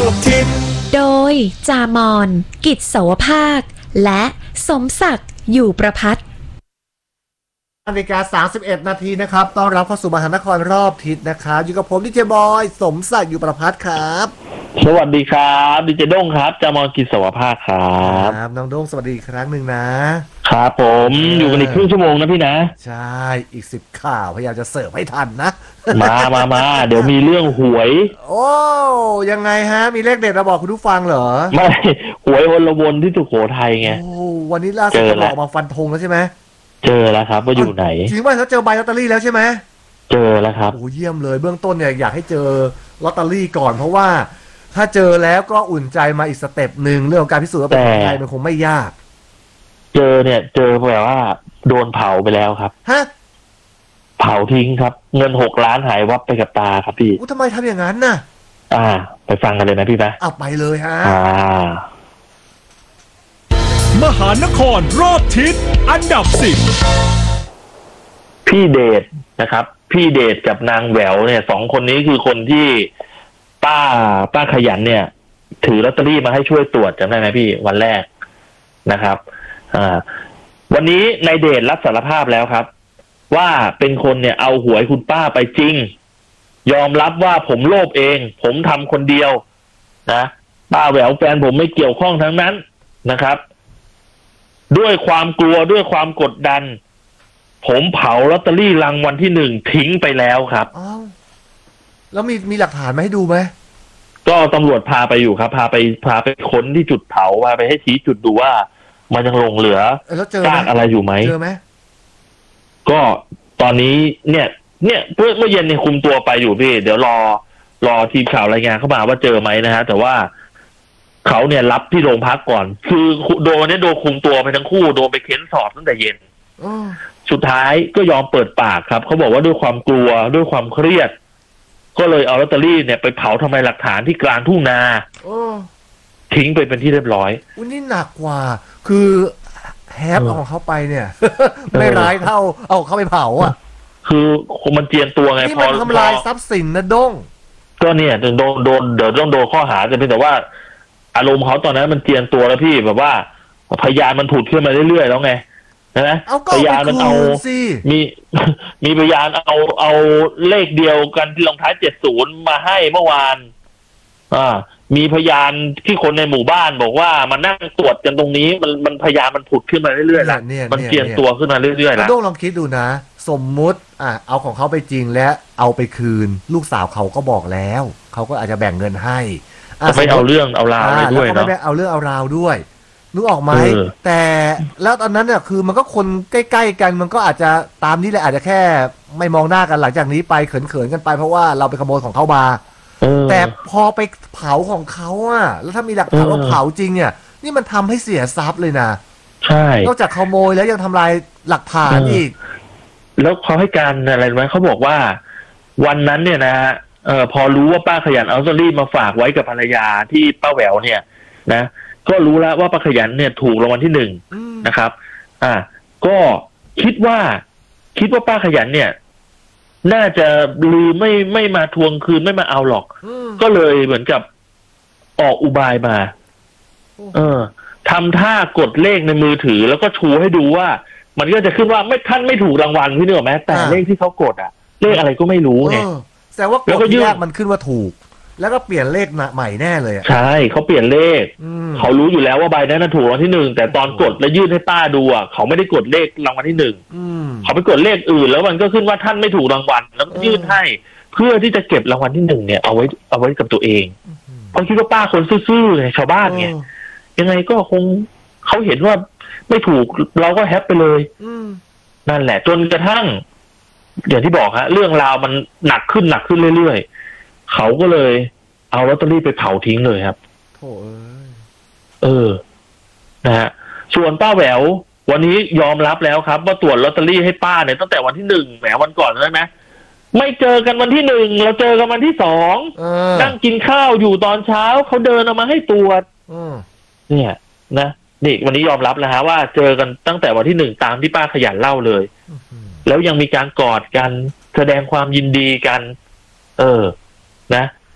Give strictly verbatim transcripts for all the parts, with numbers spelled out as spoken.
อบทิศโดยจามอนกิจเสาวภาคและสมศักดิ์อยู่ประภัตนาฬิกาสามสิบเอ็ดนาทีนะครับต้อนรับเข้าสู่มหานครรอบทิศนะครับอยู่กับผมดีเจบอยสมศักดิ์อยู่ประภัตครับสวัสดีครับดีเจด้งครับจามอนกิจเสาวภาคครับครับน้องด้งสวัสดีอีกครั้งหนึ่งนะครับผมอยู่กันอีกครึ่งชั่วโมงนะพี่นะใช่อีกสิบข่าวพยายามจะเสิร์ฟให้ทันนะมามามาเดี๋ยวมีเรื่องหวยโอ้ยังไงฮะมีเลขเด็ดมาบอกคุณผู้ฟังเหรอไม่หวยวนละวนที่สุโขทัยไงโอ้วันนี้ล่าสุดจะบอกมาฟันธงแล้วใช่ไหมเจอแล้วครับว่าอยู่ไหนจริงว่าเขาเจอใบลอตเตอรี่แล้วใช่ไหมเจอแล้วครับโอ้เยี่ยมเลยเบื้องต้นเนี่ยอยากให้เจอลอตเตอรี่ก่อนเพราะว่าถ้าเจอแล้วก็อุ่นใจมาอีกสเต็ปหนึ่งเรื่องของการพิสูจน์ว่าเป็นใครมันคงไม่ยากเจอเนี่ยเจอแบบว่าโดนเผาไปแล้วครับฮะเผาทิ้งครับเงินหกล้านหายวับไปกับตาครับพี่อู้ทำไมทำอย่างนั้นน่ะอ่าไปฟังกันเลยนะพี่นะเอาไปเลยฮะอ่ามหานครรอบทิศอันดับสิบพี่เดชนะครับพี่เดชกับนางแหววเนี่ยสองคนนี้คือคนที่ป้าป้าขยันเนี่ยถือลอตเตอรี่มาให้ช่วยตรวจจำได้ไหมพี่วันแรกนะครับอ่าวันนี้นายเดชรับสารภาพแล้วครับว่าเป็นคนเนี่ยเอาหวยคุณป้าไปจริงยอมรับว่าผมโลภเองผมทำคนเดียวนะป้าแหววแฟนผมไม่เกี่ยวข้องทั้งนั้นนะครับด้วยความกลัวด้วยความกดดันผมเผาลอตเตอรี่รางวัลที่หนึ่งทิ้งไปแล้วครับอ้าวแล้วมีมีหลักฐานมาให้ดูไหมก็ตำรวจพาไปอยู่ครับพาไปพาไปค้นที่จุดเผาพาไปให้ชี้จุดดูว่ามันยังหลงเหลือซากอะไรอยู่ไหมเจอไหมก็ตอนนี้เนี่ยเนี่ยเมื่อเมื่อเย็นเนี่ยคุมตัวไปอยู่พี่เดี๋ยวรอรอทีมข่าวรายงานเข้ามาว่าเจอไหมนะฮะแต่ว่าเขาเนี่ยรับที่โรงพักก่อนคือโดนเนี่ยโดนคุมตัวไปทั้งคู่โดนไปเค้นสอบตั้งแต่เย็นสุดท้ายก็ยอมเปิดปากครับเขาบอกว่าด้วยความกลัวด้วยความเครียดก็เลยเอาลอตเตอรี่เนี่ยไปเผาทำลายหลักฐานที่กลางทุ่งนาทิ้งไปเป็นที่เรียบร้อยอุ้ยนี่หนักกว่าคือแฮปเอาของเขาไปเนี่ยไม่ร้ายเท่าเอาเขาไปเผาอ่ะคือมันเจียนตัวไงพอทำลายทรัพย์สินนะด้งก็เนี่ยโดนโดนเดี๋ยวต้องโดนข้อหาแต่เพียงแต่ว่าอารมณ์เขาตอนนั้นมันเจียนตัวแล้วพี่แบบว่าพยานมันผุดขึ้นมาเรื่อยๆแล้วไงนะพยานมันเอามีมีพยานเอาเอาเลขเดียวกันที่ลงท้ายเจ็ดศูนย์มาให้เมื่อวานอ่ามีพยานที่คนในหมู่บ้านบอกว่ามานั่งตรวจกันตรงนี้มันมันพยานมันผุดขึ้นมาเรื่อยๆแล้วมันเจียนตัวขึ้นมาเรื่อยๆแล้วต้องลองคิดดูนะสมมุติอ่ะเอาของเขาไปจริงและเอาไปคืนลูกสาวเขาก็บอกแล้วเขาก็อาจจะแบ่งเงินให้ไม่เอาเรื่องเอาราวด้วยเนาะไม่เอาเรื่องเอาราวด้วยนึกออกไหมแต่แล้วตอนนั้นเนี่ยคือมันก็คนใกล้ๆกันมันก็อาจจะตามนี้แหละอาจจะแค่ไม่มองหน้ากันหลังจากนี้ไปเขินๆกันไปเพราะว่าเราไปขโมยของเขามาแต่พอไปเผาของเขาอ่ะแล้วถ้ามีหลักฐานว่าเผาจริงเนี่ยนี่มันทำให้เสียทรัพย์เลยนะใช่นอกจากขโมยแล้วยังทำลายหลักฐานอีกแล้วเขาให้การอะไรไหมเขาบอกว่าวันนั้นเนี่ยนะเอ่อพอรู้ว่าป้าขยันเอาลอตเตอรี่มาฝากไว้กับภรรยาที่ป้าแหววเนี่ยนะก็รู้แล้วว่าป้าขยันเนี่ยถูกรางวัลที่หนึ่งนะครับอ่าก็คิดว่าคิดว่าป้าขยันเนี่ยน่าจะลืมไม่ไม่มาทวงคืนไม่มาเอาหรอกก็เลยเหมือนกับออกอุบายมาเออทำท่ากดเลขในมือถือแล้วก็ชูให้ดูว่ามันก็จะขึ้นว่าไม่ท่านไม่ถูกรางวัลพี่นึกออกไหมแต่เลขที่เขากดอ่ะเลขอะไรก็ไม่รู้ไงแสดงว่ากดแรกมันขึ้นว่าถูกแล้วก็เปลี่ยนเลขใหม่แน่เลยอ่ะใช่เขาเปลี่ยนเลขเขารู้อยู่แล้วว่าใบนั้นถูกรางวัลที่หนึ่งแต่ตอนกดแล้วยื่นให้ป้าดูอ่ะเขาไม่ได้กดเลขรางวัลที่หนึ่งเขาไปกดเลขอื่นแล้วมันก็ขึ้นว่าท่านไม่ถูกรางวัลแล้วยื่นให้เพื่อที่จะเก็บรางวัลที่หนึ่งเนี่ยเอาไว้เอาไว้กับตัวเองเพราะคิดว่าป้าคนซื่อๆไงชาวบ้านไงยังไงก็คงเขาเห็นว่าไม่ถูกเราก็แฮปไปเลยนั่นแหละจนกระทั่งอย่างที่บอกฮะเรื่องราวมันหนักขึ้นหนักขึ้นเรื่อยๆเขาก็เลยเอาลอตเตอรี่ไปเผาทิ้งเลยครับโถ่เออนะฮะส่วนป้าแหวววันนี้ยอมรับแล้วครับว่าตรวจลอตเตอรี่ให้ป้าเนี่ยตั้งแต่วันที่หนึ่งแหมวันก่อนใช่ไหมไม่เจอกันวันที่หนึ่งเราเจอกันวันที่สองนั่งกินข้าวอยู่ตอนเช้าเขาเดินเอามาให้ตรวจเนี่ยนะนี่วันนี้ยอมรับแล้วฮะว่าเจอกันตั้งแต่วันที่หนึ่งตามที่ป้าขยันเล่าเลยแล้วยังมีการกอดกันแสดงความยินดีกันเออนะ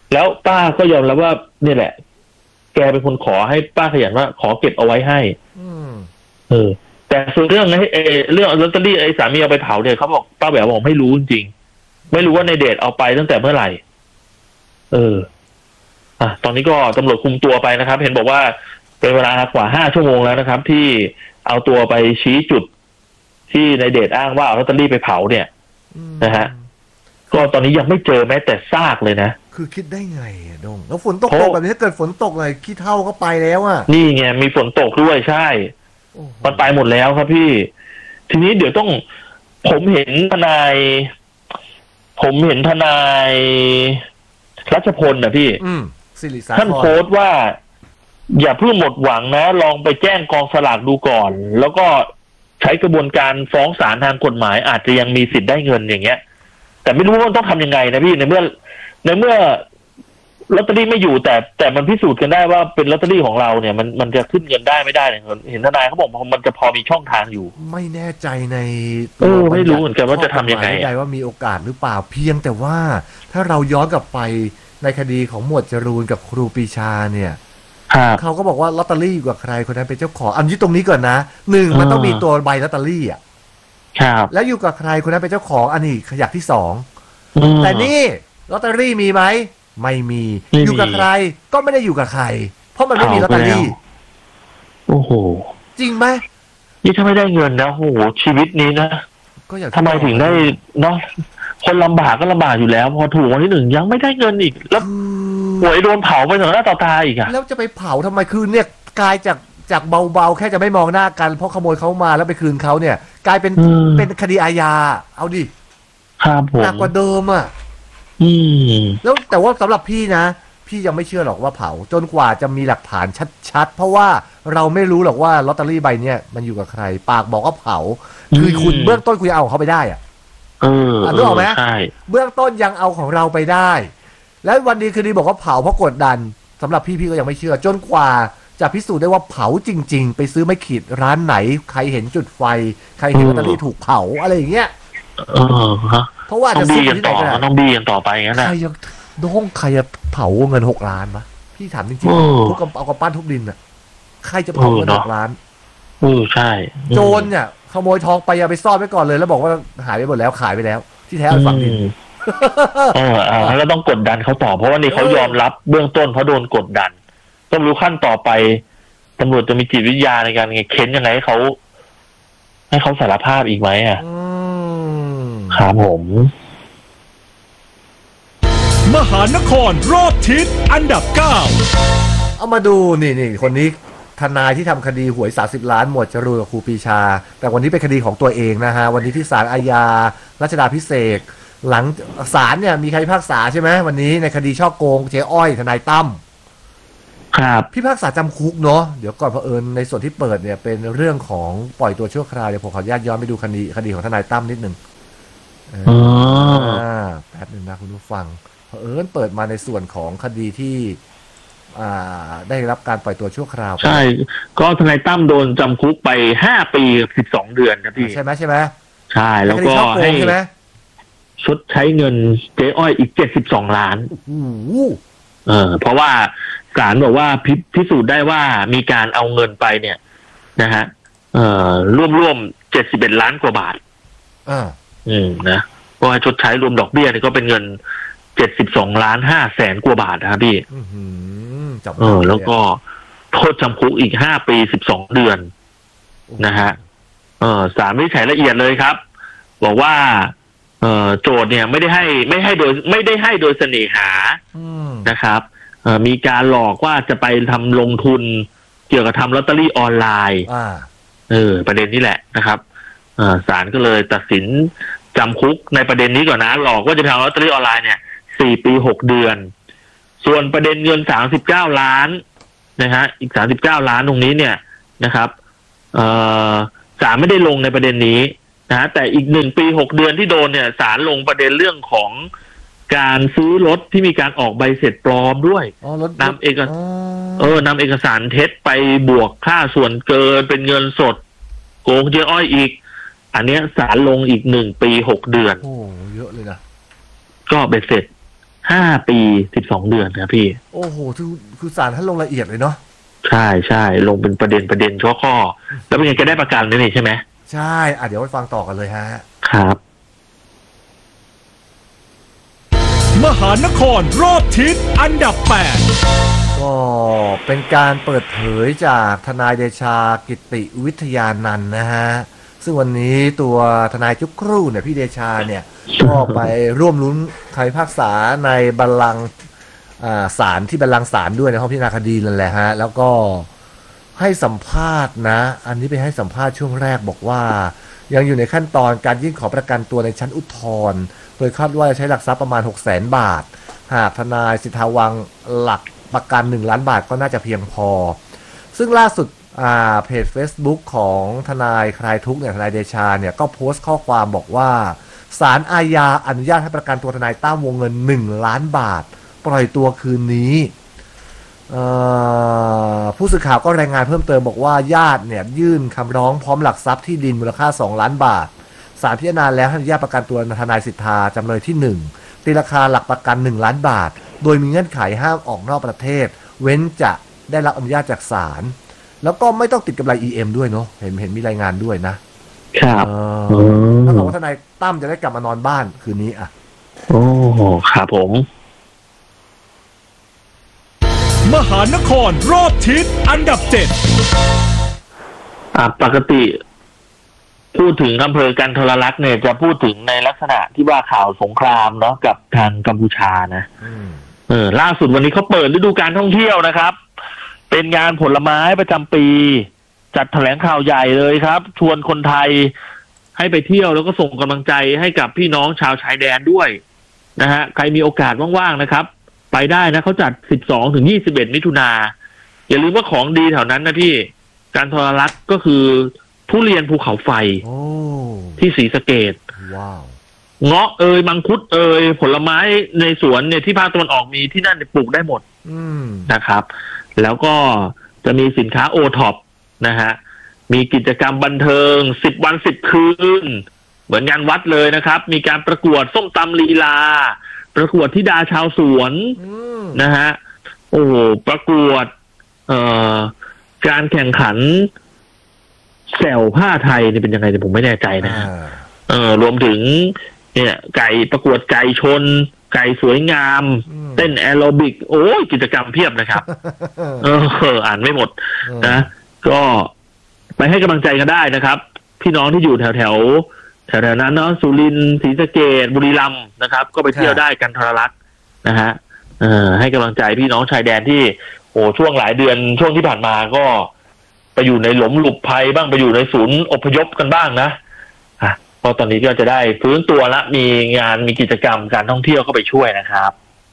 แล้วป้าก็ยอมรับว่านี่แหละแกเป็นคนขอให้ป้าขยันว่าขอเก็บเอาไว้ให้อืมเออแต่ส่วนเรื่องไอ้เรื่องลอตเตอรี่ไอ้สามีเอาไปเผาเนี่ยเขาบอกป้าแหววบอกไม่รู้จริงๆไม่รู้ว่าในเดชเอาไปตั้งแต่เมื่อไหร่เอออ่ะตอนนี้ก็ตำรวจคุมตัวไปนะครับเห็นบอกว่าเป็นเวลากว่าห้าชั่วโมงแล้วนะครับ ที่เอาตัวไปชี้จุดที่ในเดชอ้างว่าเอาลอตเตอรี่ไปเผาเนี่ยนะฮะก็ตอนนี้ยังไม่เจอแม้แต่ซากเลยนะคือคิดได้ไงอะดงแล้วฝนตกตกแบบนี้ถ้าเกิดฝนตกเลยขี้เท่าก็ไปแล้วอ่ะนี่ไงมีฝนตกด้วยใช่มันไปหมดแล้วครับพี่ทีนี้เดี๋ยวต้องผมเห็นทนายผมเห็นทนายรัชพลนะพี่ท่านโพสต์ว่าอย่าเพิ่งหมดหวังนะลองไปแจ้งกองสลากดูก่อนแล้วก็ใช้กระบวนการฟ้องศาลทางกฎหมายอาจจะยังมีสิทธิ์ได้เงินอย่างเงี้ยแต่ไม่รู้ว่าต้องทำยังไงนะพี่ในเมื่อในเมื่อลอตเตอรี่ไม่อยู่แต่แต่มันพิสูจน์กันได้ว่าเป็นลอตเตอรี่ของเราเนี่ยมันมันจะขึ้นเงินได้ไม่ได้เนี่ยเห็นทนายเขาบอกมันจะพอมีช่องทางอยู่ไม่แน่ใจในเออไม่รู้เหมือนกันว่าจะทำยังไงใจว่ามีโอกาสหรือเปล่าเพียงแต่ว่าถ้าเราย้อนกลับไปในคดีของหมวดจรูนกับครูปรีชาเนี่ยเขาก็บอกว่าลอตเตอรี่อยู่กับใครคนนั้นเป็นเจ้าของอันนี้ตรงนี้ก่อนนะหนึ่งมันต้องมีตัวใบลอตเตอรี่อ่ะแล้วอยู่กับใครคนนั้นเป็นเจ้าของอันนี้ขยักที่สองแต่นี่ลอตเตอรี่มีไหมไม่มีอยู่กับใครก็ไม่ได้อยู่กับใครเพราะมันไม่มีลอตเตอรี่โอ้โหจริงไหมนี่ถ้าไม่ได้เงินนะโอ้โหชีวิตนี้นะก็อยากทำไมถึงได้เนาะคนลำบากก็ลำบากอยู่แล้วพอถูกวันที่หนึ่งยังไม่ได้เงินอีกแล้วหวยโดนเผาไปต่อหน้าต่อตาอีกอะแล้วจะไปเผาทำไมคือเนี่ยกลายจากจากเบาๆแค่จะไม่มองหน้ากันเพราะขโมยเขามาแล้วไปคืนเขาเนี่ยกลายเป็นเป็นคดีอาญาเอาดิครับผมหนักกว่าเดิมอ่ะอืมแล้วแต่ว่าสำหรับพี่นะพี่ยังไม่เชื่อหรอกว่าเผาจนกว่าจะมีหลักฐานชัดๆเพราะว่าเราไม่รู้หรอกว่าลอตเตอรี่ใบเนี้ยมันอยู่กับใครปากบอกว่าเผาคือคุณเบื้องต้นคุณเอาเขาไปได้อ่ะเออรู้ออกไหมใช่เบื้องต้นยังเอาของเราไปได้แล้ววันดีคืนดีบอกว่าเผาเพราะกดดันสำหรับพี่พี่ก็ยังไม่เชื่อจนกว่าจะพิสูจน์ได้ว่าเผาจริงๆไปซื้อไม่ขีดร้านไหนใครเห็นจุดไฟใครเห็นลอตเตอรี่ถูกเผาอะไรอย่างเงี้ยเออฮะเพราะว่าจะซื้อที่ไหนก็ได้ต้องบีกันต่อไปงั้นแหละใครยังโด่งใครจะเผาเงินหกล้านปะพี่ถามจริงๆทุกเอากระปั้นทุกดินอ่ะใครจะเผาเงินหกล้านเออใช่โจรเนี่ยขโมยทองไปเอาไปซ่อนไว้ก่อนเลยแล้วบอกว่าหายไปหมดแล้วขายไปแล้วที่แท้ฝังดินเอออ่าแล้วต้องกดดันเขาต่อเพราะว่านี่เขายอมรับเบื้องต้นเพราะโดนกดดันต้องรู้ขั้นต่อไปตำรวจจะมีจิตวิทยาในการไงเค้นยังไงให้เขาให้เขาสารภาพอีกไหมอ่ะครับผมมหานครรอบทิศอันดับเก้าเอามาดูนี่นี่คนนี้ทนายที่ทำคดีหวยสามสิบล้านหมวดจรูนกับครูปรีชาแต่วันนี้เป็นคดีของตัวเองนะฮะวันนี้ที่ศาลอาญารัชดาภิเษกหลังศาลเนี่ยมีใครพิพากษาใช่ไหมวันนี้ในคดีช่อโกงเจ๊อ้อยทนายตั้มครับพิพากษาจำคุกเนาะเดี๋ยวก่อนเผอิญในส่วนที่เปิดเนี่ยเป็นเรื่องของปล่อยตัวชั่วคราวเดี๋ยวผมขออนุญาตย้อนไปดูคดีคดีของทนายตั้มนิดนึงอ๋อแป๊บนึงนะคุณผู้ฟังเผอิญเปิดมาในส่วนของคดีที่อ่าได้รับการปล่อยตัวชั่วคราวใช่ก็ทนายตั้มโดนจำคุกไปห้าปีกับสิบสองเดือนครับพี่ใช่ไหมใช่ไหมใช่แล้วก็ให้ชดใช้เงินเจ๊อ้อยอีกเจ็ดสิบสองล้านเออเพราะว่าศาลบอกว่าพิพิสูจน์ได้ว่ามีการเอาเงินไปเนี่ยนะฮะเอ่อร่วมร่วมเจ็ดสิบเอ็ดล้านกว่าบาทอ่าอืมนะก็ให้ชดใช้รวมดอกเบี้ยนี่ก็เป็นเงินเจ็ดสิบสองล้านห้าแสนกว่าบาทนะครับพี่เออแล้วก็โทษจำคุกอีกห้าปีสิบสองเดือนนะฮะเออศาลวินิจฉัยละเอียดเลยครับบอกว่าเอ่อโจทย์เนี่ยไม่ได้ให้ไม่ให้โดยไม่ได้ให้โดยเสน่หานะครับเอ่อมีการหลอกว่าจะไปทำลงทุนเกี่ยวกับทำลอตเตอรี่ออนไลน์เออประเด็นนี้แหละนะครับเอ่อศาลก็เลยตัดสินจำคุกในประเด็นนี้ก่อนนะหลอกว่าจะทำลอตเตอรี่ออนไลน์เนี่ยสี่ปีหกเดือนส่วนประเด็นเงินสามสิบเก้าล้านนะฮะอีกสามสิบเก้าล้านตรงนี้เนี่ยนะครับเอ่อศาลไม่ได้ลงในประเด็นนี้นะแต่อีกหนึ่งปีหกเดือนที่โดนเนี่ยศาลลงประเด็นเรื่องของการซื้อรถที่มีการออกใบเสร็จปลอมด้วยนำเอกเออนำเอกสารเท็จไปบวกค่าส่วนเกินเป็นเงินสดโกงเจ๊อ้อยอีกอันเนี้ยศาลลงอีกหนึ่งปีหกเดือนโอ้เยอะเลยนะก็เบ็ดเสร็จห้าปีสิบสองเดือนครับพี่โอ้โหคือคือศาลท่านลงละเอียดเลยเนาะใช่ใช่ลงเป็นประเด็นประเด็นข้อข้อแล้วเป็นไงแกได้ประกันนี่ใช่ไหมใช่อ่ะเดี๋ยวไปฟังต่อกันเลยฮะครับมหานครรอบทิศอันดับแปดก็เป็นการเปิดเผยจากทนายเดชากิติวิทยานันท์นะฮะซึ่งวันนี้ตัวทนายจุกครู่เนี่ยพี่เดชาเนี่ยก็ไปร่วมลุ้นคำพิพากษาในบัลลังก์ศาลที่บัลลังก์ศาลด้วยในห้องพิจารณาคดีนั่นแหละฮะแล้วก็ให้สัมภาษณ์นะอันนี้ไปให้สัมภาษณ์ช่วงแรกบอกว่ายังอยู่ในขั้นตอนการยื่นขอประกันตัวในชั้นอุทธรณ์โดยคาดว่าจะใช้หลักทรัพย์ประมาณ หกแสน บาทหากทนายสิทธาวังหลักประกันหนึ่งล้านบาทก็น่าจะเพียงพอซึ่งล่าสุดเพจ Facebook ของทนายคลายทุกข์เนี่ยทนายเดชาเนี่ยก็โพสต์ข้อความบอกว่าศาลอาญาอนุญาตให้ประกันตัวทนายตั้มวงเงินหนึ่งล้านบาทปล่อยตัวคืนนี้ผู้สื่อข่าวก็รายงานเพิ่มเติมบอกว่าญาติเนี่ยยื่นคำร้องพร้อมหลักทรัพย์ที่ดินมูลค่าสองล้านบาทศาลพิจารณาแล้วให้อนุญาตประกันตัวทนายสิทธาจำเลยที่หนึ่งตีราคาหลักประกันหนึ่งล้านบาทโดยมีเงื่อนไขห้ามออกนอกประเทศเว้นจะได้รับอนุญาตจากศาลแล้วก็ไม่ต้องติดกำไร อี เอ็ม ด้วยเนาะเห็นเห็นมีรายงานด้วยนะครับถ้าบอกว่าทนายตั้มจะได้กลับมานอนบ้านคืนนี้อ่ะโอ้ครับผมมหานครรอบทิศอันดับเจ็ดอ่าปกติพูดถึงอำเภอกันทรลักษณ์เนี่ยจะพูดถึงในลักษณะที่ว่าข่าวสงครามเนาะกับทางกัมพูชานะเออล่าสุดวันนี้เขาเปิดฤดูกาลท่องเที่ยวนะครับเป็นงานผลไม้ประจำปีจัดแถลงข่าวใหญ่เลยครับชวนคนไทยให้ไปเที่ยวแล้วก็ส่งกำลังใจให้กับพี่น้องชาวชายแดนด้วยนะฮะใครมีโอกาสว่างๆนะครับไปได้นะเขาจัดสิบสองถึงยี่สิบเอ็ดมิถุนาอย่าลืมว่าของดีแถวนั้นนะพี่การทรลักษณ์ก็คือทุเรียนภูเขาไฟที่ศรีสะเกษว้าวเงาะเอยมังคุดเอยผลไม้ในสวนเนี่ยที่ภาคตะวันออกมีที่นั่นปลูกได้หมดนะครับแล้วก็จะมีสินค้าโอท็อปนะฮะมีกิจกรรมบันเทิงสิบวันสิบคืนเหมือนงานวัดเลยนะครับมีการประกวดส้มตำลีลาประกวดธิดาชาวสวนนะฮะโอ้โหประกวดเอ่อการแข่งขันแซวผ้าไทยนี่เป็นยังไงเนี่ยผมไม่แน่ใจนะเออรวมถึงเนี่ยไก่ประกวดไก่ชนไก่สวยงามเต้นแอโรบิกโอ้ยกิจกรรมเพียบนะครับเอออ่านไม่หมดนะก็ไปให้กำลังใจกันได้นะครับพี่น้องที่อยู่แถวแถวแถวๆนั้นเนาะสุรินทร์ศรีสะเกษบุรีรัมย์นะครับก็ไปเที่ยวได้กันทรลักษณ์นะฮะเออให้กำลังใจพี่น้องชายแดนที่โอ้ช่วงหลายเดือนช่วงที่ผ่านมาก็ไปอยู่ในหลุมหลุมภัยบ้างไปอยู่ในศูนย์อพยพกันบ้างนะอ่ะพอตอนนี้ก็จะได้ฟื้นตัวละมีงานมีกิจกรรมการท่องเที่ยวเข้าไปช่วยนะครับ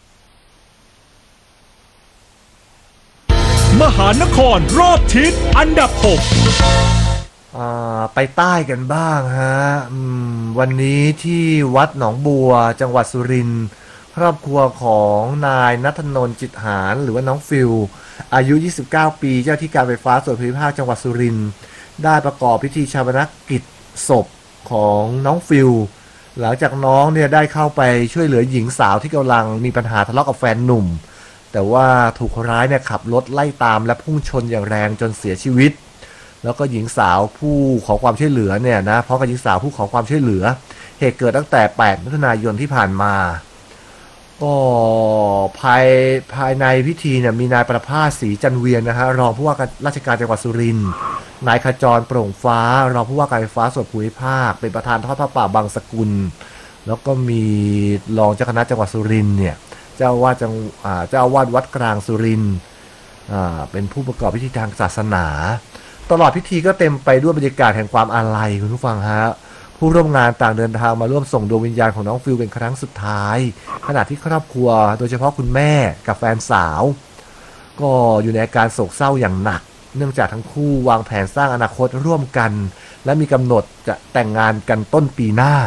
มหานครรอบทิศอันดับหกไปใต้กันบ้างฮะวันนี้ที่วัดหนองบัวจังหวัดสุรินทร์ครอบครัวของนายณัฐนนท์จิตหารหรือว่าน้องฟิลอายุยี่สิบเก้าปีเจ้าที่การไฟฟ้าส่วนภูมิภาคจังหวัดสุรินทร์ได้ประกอบพิธีฌาปนกิจศพของน้องฟิลหลังจากน้องเนี่ยได้เข้าไปช่วยเหลือหญิงสาวที่กำลังมีปัญหาทะเลาะกับแฟนหนุ่มแต่ว่าถูกคนร้ายเนี่ยขับรถไล่ตามและพุ่งชนอย่างแรงจนเสียชีวิตแล้วก็หญิงสาวผู้ขอความช่วยเหลือเนี่ยนะเพราะกับหญิงสาวผู้ขอความช่วยเหลือเหตุเกิดตั้งแต่แปดมิถุนายนที่ผ่านมาก็ภายภายในพิธีเนี่ยมีนายประภาสศรีจันเวียนนะฮะรองผู้ว่าราชการจังหวัดสุรินทร์นายขจรโปร่งฟ้ารองผู้ว่าการไฟฟ้าส่วนภูมิภาคเป็นประธานทอดผ้าป่าบางสกุลแล้วก็มีรองเจ้าคณะจังหวัดสุรินทร์เนี่ยเจ้าอาวาสจังอ่าเจ้าอาวาสวัดกลางสุรินทร์อ่าเป็นผู้ประกอบพิธีทางศาสนาตลอดพิธีก็เต็มไปด้วยบรรยากาศแห่งความอาลัยคุณผู้ฟังฮะผู้ร่วมงานต่างเดินทางมาร่วมส่งดวงวิญญาณของน้องฟิลเป็นครั้งสุดท้ายขณะที่ครอบครัวโดยเฉพาะคุณแม่กับแฟนสาวก็อยู่ในอาการโศกเศร้าอย่างหนักเนื่องจากทั้งคู่วางแผนสร้างอนาคตร่วมกันและมีกำหนดจะแต่งงานกันต้นปีหน้า